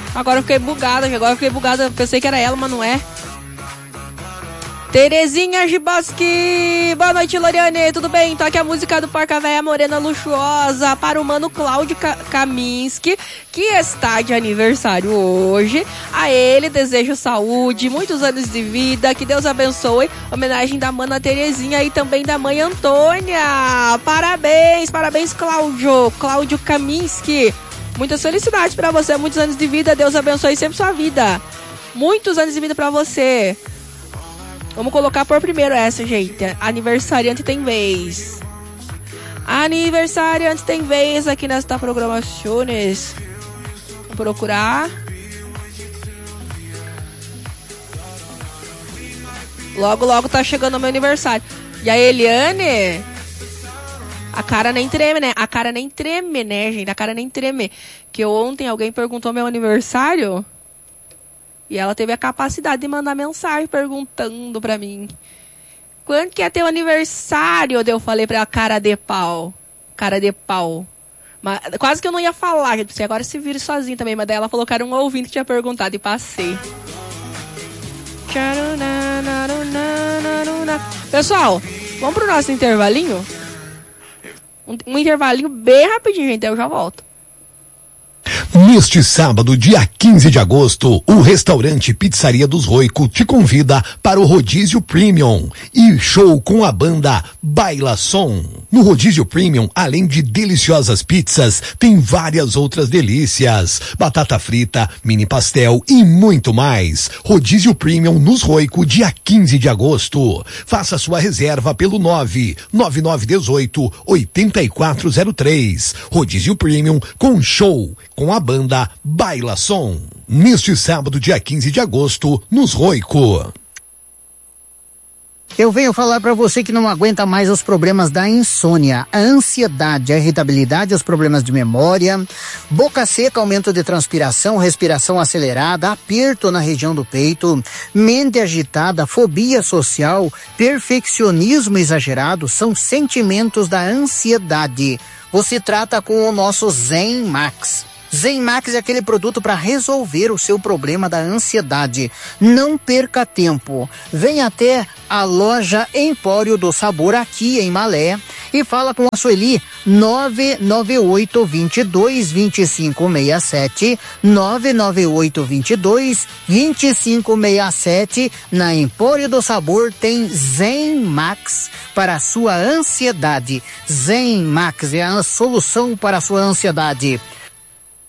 Agora eu fiquei bugada, pensei que era ela, mas não é. Terezinha Giboski, boa noite, Loriane, tudo bem? Toque a música do Porca Véia Morena Luxuosa para o mano Cláudio Kaminski, que está de aniversário hoje. A ele desejo saúde, muitos anos de vida, que Deus abençoe. Homenagem da mana Terezinha e também da mãe Antônia. Parabéns, Cláudio Kaminski. Muitas felicidades para você, muitos anos de vida, Deus abençoe sempre sua vida. Muitos anos de vida para você. Vamos colocar por primeiro essa, gente. Aniversariante tem vez. Aniversariante tem vez aqui nesta programações. Vou procurar. Logo tá chegando o meu aniversário. E a Eliane... A cara nem treme, né? A cara nem treme, né, gente? A cara nem treme. Que ontem alguém perguntou meu aniversário... E ela teve a capacidade de mandar mensagem perguntando pra mim. Quando que é teu aniversário? Eu falei pra ela, cara de pau. Mas, quase que eu não ia falar, gente. Porque agora se vira sozinho também. Mas daí ela falou que era um ouvinte que tinha perguntado e passei. Pessoal, vamos pro nosso intervalinho? Um intervalinho bem rapidinho, gente. Aí eu já volto. Neste sábado, dia 15 de agosto, o restaurante Pizzaria dos Roico te convida para o Rodízio Premium e show com a banda Baila Som. No Rodízio Premium, além de deliciosas pizzas, tem várias outras delícias. Batata frita, mini pastel e muito mais. Rodízio Premium nos Roico, dia 15 de agosto. Faça sua reserva pelo 99918-8403. Rodízio Premium com show com a banda Baila Som. Neste sábado, dia 15 de agosto, nos Roico. Eu venho falar para você que não aguenta mais os problemas da insônia, a ansiedade, a irritabilidade, os problemas de memória, boca seca, aumento de transpiração, respiração acelerada, aperto na região do peito, mente agitada, fobia social, perfeccionismo exagerado, são sentimentos da ansiedade. Você trata com o nosso Zen Max. Zen Max é aquele produto para resolver o seu problema da ansiedade. Não perca tempo. Venha até a loja Empório do Sabor aqui em Malé e fala com a Sueli 998-22-2567 998-22-2567. Na Empório do Sabor tem Zen Max para a sua ansiedade. Zen Max é a solução para a sua ansiedade.